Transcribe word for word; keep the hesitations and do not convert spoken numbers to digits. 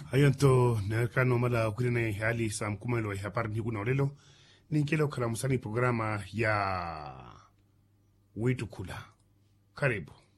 Ayonto nerkano mala kurine hali sa mkumelo ya habari ni kuna olelo ni kile ukalamusani programa ya Witu Kula. Karibu.